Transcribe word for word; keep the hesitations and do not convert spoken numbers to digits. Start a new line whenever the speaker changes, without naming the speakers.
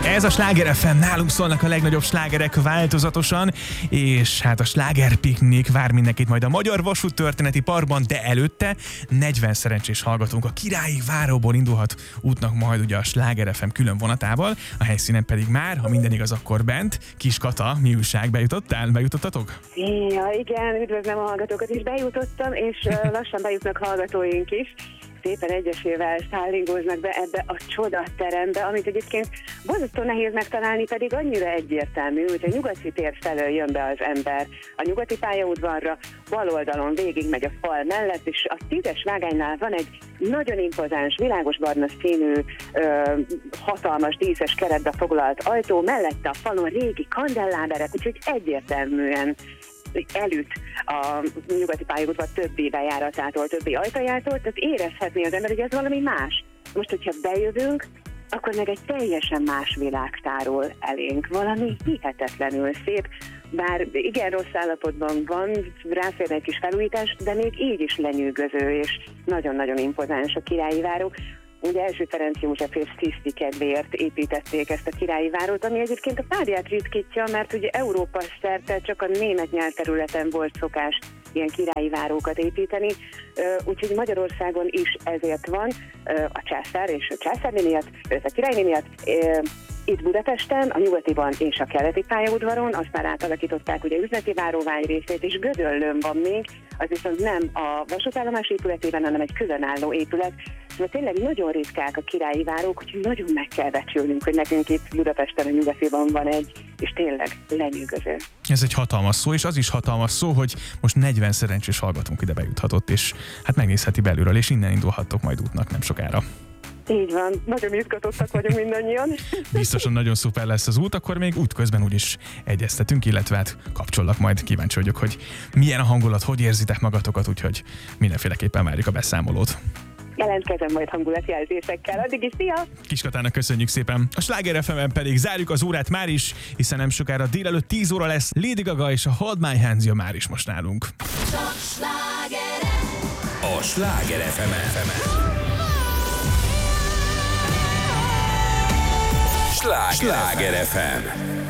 Ez a Sláger ef em, nálunk szólnak a legnagyobb slágerek változatosan, és hát a slágerpiknik vár mindenkit majd a Magyar Vasút Történeti Parkban, de előtte negyven szerencsés hallgatónk a Királyi Váróból indulhat útnak majd ugye a Sláger ef em külön vonatával, a helyszínen pedig már, ha minden igaz, akkor bent. Kis Kata, mi újság, bejutottál? Bejutottatok?
Ja, igen, üdvözlöm a hallgatókat is, bejutottam, és lassan bejutnak hallgatóink is. Szépen egyesével szállingóznak be ebbe a csodaterembe, amit egyébként borzasztó nehéz megtalálni, pedig annyira egyértelmű, hogy a nyugati tér felől jön be az ember a nyugati pályaudvarra, bal oldalon végig megy a fal mellett, és a tízes vágánynál van egy nagyon impozáns, világos barna színű, ö, hatalmas díszes keretbe foglalt ajtó, mellette a falon régi kandelláberek, úgyhogy egyértelműen elüt a nyugati pályaudvar többi bejáratától, többi ajtajától, tehát érezhetné az ember, hogy ez valami más. Most, hogyha bejövünk, akkor meg egy teljesen más világ tárul elénk. Valami hihetetlenül szép, bár igen rossz állapotban van, ráfér egy kis felújítás, de még így is lenyűgöző, és nagyon-nagyon impozáns a Királyi Váró. Ugye első Ferenc József és Sziszti kedvéért építették ezt a Királyi Várót, ami egyébként a párját ritkítja, mert ugye Európa szerte csak a német nyelvterületen volt szokás ilyen királyi várókat építeni, úgyhogy Magyarországon is ezért van a császár és a császárné miatt, a királyné miatt. Itt Budapesten, a nyugatiban és a keleti pályaudvaron, azt már átalakították ugye üzleti váróvány részét, és Gödöllőn van még, az viszont nem a vasútállomás épületében, hanem egy különálló épület. Szóval tényleg nagyon ritkák a királyi várók, úgyhogy nagyon meg kell becsülnünk, hogy nekünk itt Budapesten, a nyugatiban van egy, és tényleg lenyűgöző.
Ez egy hatalmas szó, és az is hatalmas szó, hogy most negyven szerencsés hallgatónk ide bejuthatott, és hát megnézheti belülről, és innen indulhattok majd útnak nem sokára.
Így van, nagyon izgatottak vagyunk mindannyian.
Biztosan nagyon szuper lesz az út, akkor még útközben úgyis egyeztetünk, illetve hát kapcsollak majd, kíváncsi vagyok, hogy milyen a hangulat, hogy érzitek magatokat, úgyhogy mindenféleképpen várjuk a beszámolót.
Jelentkezem majd hangulatjelzésekkel. Addig is, szia!
Kis Katának köszönjük szépen. A Sláger ef em-en pedig zárjuk az órát már is, hiszen nem sokára délelőtt tíz óra lesz. Lady Gaga és a Hold My Hands jön már is most nálunk.
A Sláger ef em. Sláger ef em.